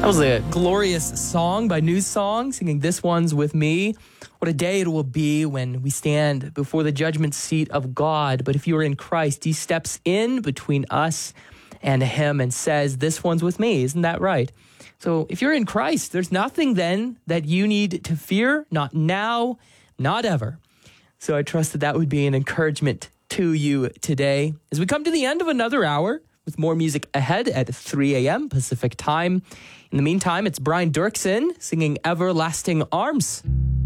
That was a glorious song by New Song, singing This One's With Me. What a day it will be when we stand before the judgment seat of God. But if you are in Christ, he steps in between us and him and says, this one's with me. Isn't that right? So if you're in Christ, there's nothing then that you need to fear, not now, not ever. So I trust that that would be an encouragement to you today. As we come to the end of another hour, with more music ahead at 3 a.m. Pacific time. In the meantime, it's Brian Dirksen singing Everlasting Arms.